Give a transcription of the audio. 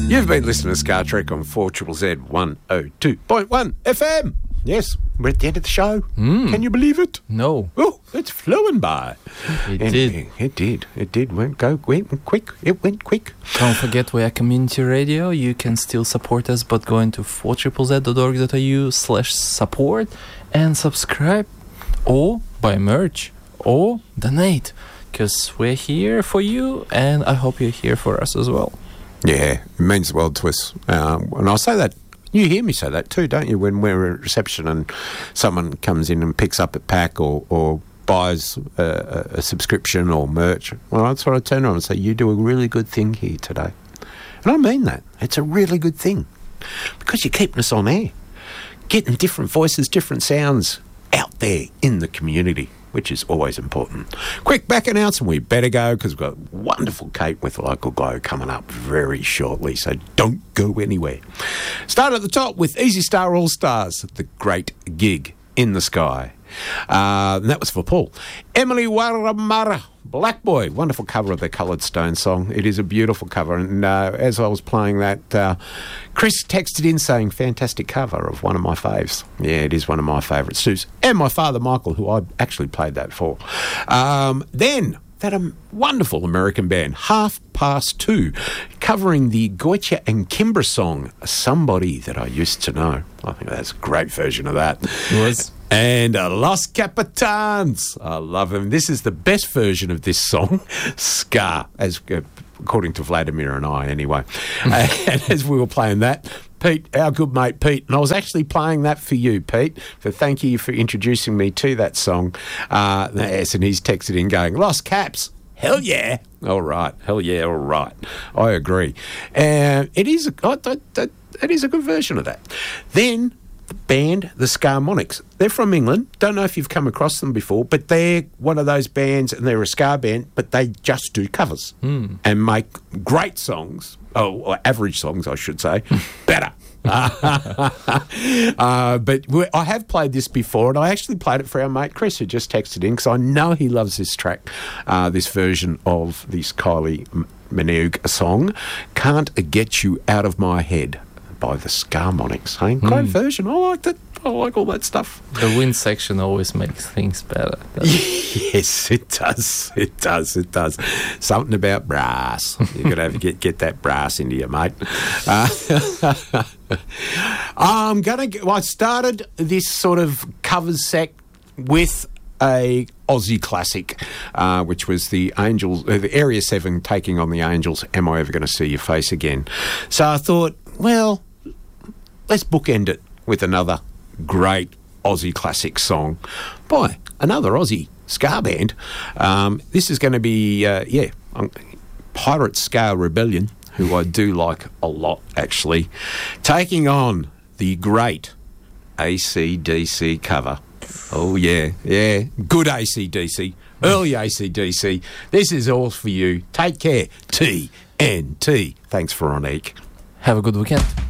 You've been listening to Scar Trek on 4ZZZ 102.1 FM. Yes, we're at the end of the show. Can you believe it? No. Oh, it's flowing by. It did. It did. It went quick. It went quick. Don't forget we are community radio. You can still support us, but go into 4ZZZ.org.au/support and subscribe, or buy merch, or donate, because we're here for you, and I hope you're here for us as well. Yeah, it means the world to us. And I say that, you hear me say that too, don't you, when we're at reception and someone comes in and picks up a pack or buys a subscription or merch. Well, that's what I turn around and say, you do a really good thing here today. And I mean that. It's a really good thing. Because you're keeping us on air. Getting different voices, different sounds out there in the community, which is always important. Quick back announcement, we better go because we've got wonderful Kate with Local Glow coming up very shortly, so don't go anywhere. Start at the top with Easy Star All Stars, the great gig in the sky. And that was for Paul. Emily Waramara, Black Boy, wonderful cover of the Coloured Stone song. It is a beautiful cover, and as I was playing that, Chris texted in saying, fantastic cover of one of my faves. Yeah, it is one of my favourites too. And my father, Michael, who I actually played that for. Then, that wonderful American band, 2:30, covering the Goitia and Kimbra song, Somebody That I Used to Know. I think that's a great version of that. It was. And Los Capitans. I love them. This is the best version of this song, Scar, as according to Vladimir and I, anyway. And as we were playing that, Pete, our good mate Pete, and I was actually playing that for you, Pete, for thank you for introducing me to that song. Yes, and he's texted in going, Los Caps, hell yeah. All right, hell yeah, all right. I agree. It is a good version of that. Then the band, the Scarmonics. They're from England. Don't know if you've come across them before, but they're one of those bands, and they're a ska band, but they just do covers and make great songs, or average songs, I should say, better. But I have played this before, and I actually played it for our mate Chris, who just texted in, because I know he loves this track, this version of this Kylie Minogue song, Can't Get You Out of My Head, by the Scarmonics. Hey? Great version. I like that. I like all that stuff. The wind section always makes things better. Yes, it does. It does. It does. Something about brass. You've got to get that brass into you, mate. I started this sort of covers set with a Aussie classic, which was the Angels, the Area 7 taking on the Angels, Am I Ever Going to See Your Face Again? So I thought, well, let's bookend it with another great Aussie classic song by another Aussie ska band. This is going to be, Pirate Ska Rebellion, who I do like a lot, actually, taking on the great AC/DC cover. Oh, yeah. Good AC/DC. Early AC/DC. This is all for you. Take care. TNT. Thanks, Veronique. Have a good weekend.